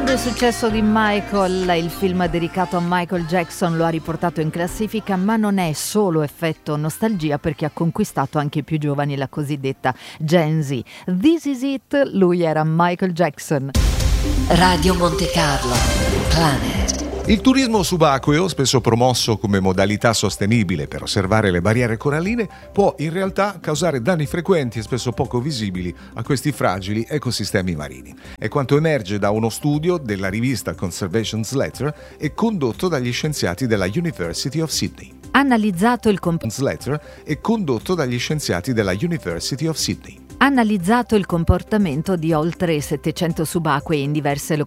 grande successo di Michael, il film dedicato a Michael Jackson lo ha riportato in classifica, ma non è solo effetto nostalgia perché ha conquistato anche i più giovani, la cosiddetta Gen Z. This is it, lui era Michael Jackson. Radio Monte Carlo, Planet. Il turismo subacqueo, spesso promosso come modalità sostenibile per osservare le barriere coralline, può in realtà causare danni frequenti e spesso poco visibili a questi fragili ecosistemi marini. È quanto emerge da uno studio della rivista Conservation's Letter e condotto dagli scienziati della University of Sydney. Analizzato il comportamento di oltre 700 subacquei in diverse